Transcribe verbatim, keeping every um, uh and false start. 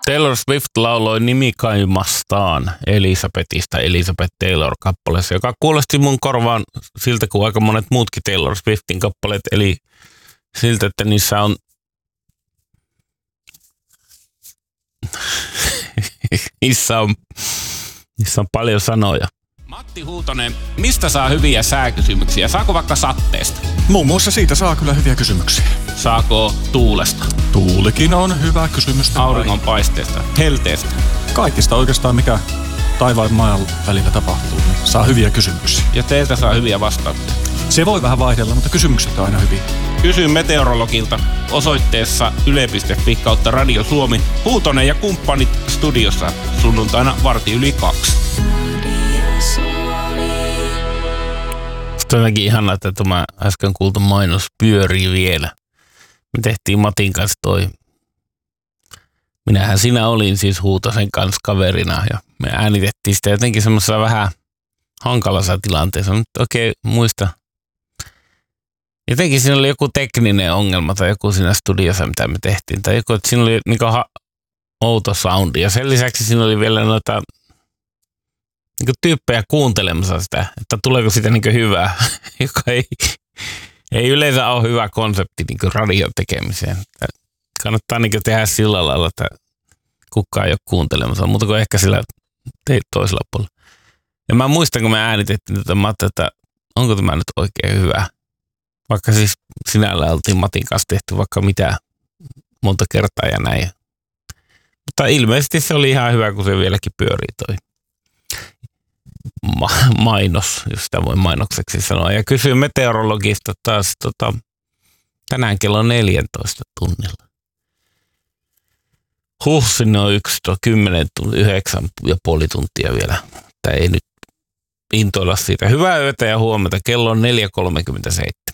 Taylor Swift lauloi nimikaimastaan Elisabethista Elizabeth Taylor-kappaleessa, joka kuulosti mun korvaan siltä kuin aika monet muutkin Taylor Swiftin kappaleet, eli siltä, että niissä on niissä on, niissä on paljon sanoja. Matti Huutonen, mistä saa hyviä sääkysymyksiä? Saako vaikka satteesta? Muun muassa siitä saa kyllä hyviä kysymyksiä. Saako tuulesta? Tuulikin on hyvä kysymys. Auringonpaisteesta? Helteestä? Kaikista oikeastaan, mikä taivaan ja maan välillä tapahtuu, niin saa hyviä kysymyksiä. Ja teiltä saa hyviä vastauksia? Se voi vähän vaihdella, mutta kysymykset on aina hyviä. Kysy meteorologilta osoitteessa yle piste fi kautta Radio Suomi. Huutonen ja kumppanit studiossa sunnuntaina varti yli kaksi. Sitten on jotenkin ihanaa, että tämä äsken kuultu mainos pyörii vielä. Me tehtiin Matin kanssa toi. Minähän siinä olin siis Huutosen kanssa kaverina ja me äänitettiin sitä jotenkin semmoisessa vähän hankalassa tilanteessa. Nyt oikein muista. Jotenkin siinä oli joku tekninen ongelma tai joku siinä studiossa, mitä me tehtiin. Tai joku, että siinä oli niinku ha- outo soundi. Ja sen lisäksi siinä oli vielä noita niinku tyyppejä kuuntelemassa sitä, että tuleeko sitä niinku hyvää, joka ei, ei yleensä ole hyvä konsepti niinku radion tekemiseen. Kannattaa niinku tehdä sillä lailla, että kukaan ei ole kuuntelemassa, mutta kuin ehkä sillä toisella puolella. Ja mä muistan, kun me äänitettiin tätä, mä ajattelin, että onko tämä nyt oikein hyvä. Vaikka siis sinällä oltiin Matin kanssa tehty vaikka mitä monta kertaa ja näin. Mutta ilmeisesti se oli ihan hyvä, kun se vieläkin pyörii toi ma- mainos, jos sitä voi mainokseksi sanoa. Ja kysyi meteorologista taas tota, tänään kello neljätoista tunnilla. Huh, sinne on yksi, kymmenen, yhdeksän ja puoli tuntia vielä. Tämä ei nyt intoilla siitä. Hyvää yötä ja huomenta. Kello on neljä kolmekymmentäseitsemän.